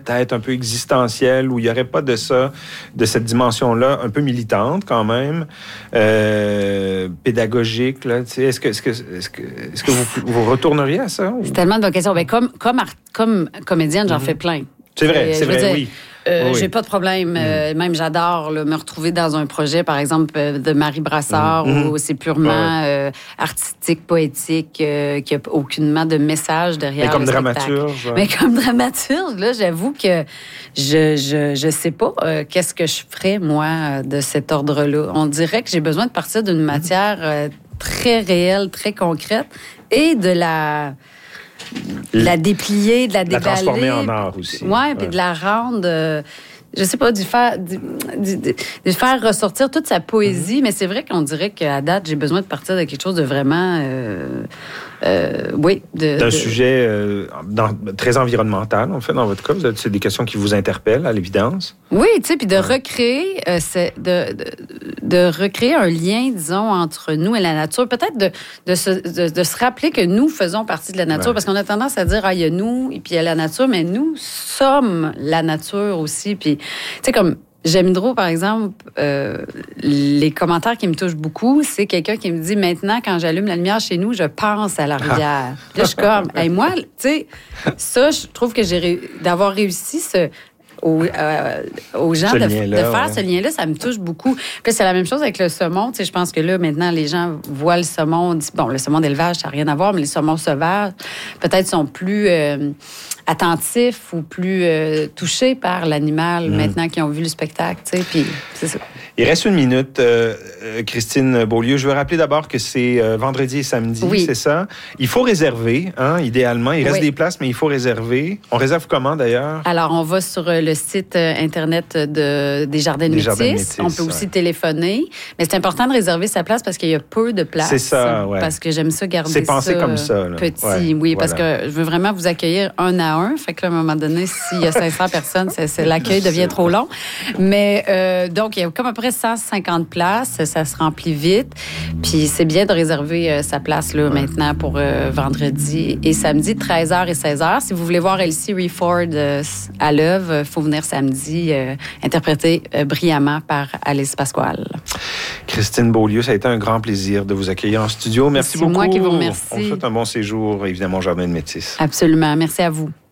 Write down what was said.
peut-être un peu existentiel, où il n'y aurait pas de ça, de cette dimension-là, un peu militante quand même, pédagogique, là, tu sais, est-ce que vous retourneriez à ça? Ou? C'est tellement de bonnes questions. Ben, comme comédienne, j'en fais plein. C'est vrai, oui. J'ai pas de problème. Même j'adore me retrouver dans un projet, par exemple, de Marie Brassard, où c'est purement artistique, poétique, qui n'a aucunement de message derrière. Mais comme le dramaturge. Mais comme dramaturge, là, j'avoue que je sais pas qu'est-ce que je ferais, moi, de cet ordre-là. On dirait que j'ai besoin de partir d'une matière très réelle, très concrète, et de la déplier, de la déballer. La transformer en art aussi. Oui, puis de la rendre... je sais pas, de faire ressortir toute sa poésie, mais c'est vrai qu'on dirait qu'à date, j'ai besoin de partir de quelque chose de vraiment... d'un sujet très environnemental, en fait, dans votre cas. C'est des questions qui vous interpellent, à l'évidence. Oui, tu sais, puis de recréer, de recréer un lien, disons, entre nous et la nature. Peut-être de se rappeler que nous faisons partie de la nature, parce qu'on a tendance à dire, il y a nous, et puis il y a la nature, mais nous sommes la nature aussi. Puis, tu sais, comme... J'aime trop, par exemple, les commentaires qui me touchent beaucoup, c'est quelqu'un qui me dit, maintenant, quand j'allume la lumière chez nous, je pense à la rivière. Là, je suis comme, hey, moi, tu sais, ça, je trouve que d'avoir réussi aux gens de faire ce lien-là, ça me touche beaucoup. Puis c'est la même chose avec le saumon. Tu sais, je pense que là, maintenant, les gens voient le saumon. Le saumon d'élevage, ça n'a rien à voir, mais les saumons sauvages, peut-être, sont plus attentifs ou plus touchés par l'animal maintenant qu'ils ont vu le spectacle. Tu sais, puis c'est ça. Il reste une minute, Christine Beaulieu. Je veux rappeler d'abord que c'est vendredi et samedi, c'est ça? Il faut réserver, idéalement. Il reste des places, mais il faut réserver. On réserve comment, d'ailleurs? Alors, on va sur le site Internet des Jardins de Métis. On peut aussi téléphoner. Mais c'est important de réserver sa place parce qu'il y a peu de places. C'est ça, oui. Parce que j'aime ça garder ça. C'est pensé comme ça, là. Petit, parce que je veux vraiment vous accueillir un à un. Fait que là, à un moment donné, s'il y a 500 personnes, l'accueil devient trop long. Mais donc, il y a comme à peu près 150 places. Ça se remplit vite. Puis c'est bien de réserver sa place là, maintenant pour vendredi et samedi, 13h et 16h. Si vous voulez voir Elsie Reford à l'œuvre, il faut venir samedi, interprété brillamment par Alice Pasquale. Christine Beaulieu, ça a été un grand plaisir de vous accueillir en studio. Merci beaucoup. C'est moi qui vous remercie. On vous souhaite un bon séjour, évidemment, au Jardin de Métis. Absolument. Merci à vous.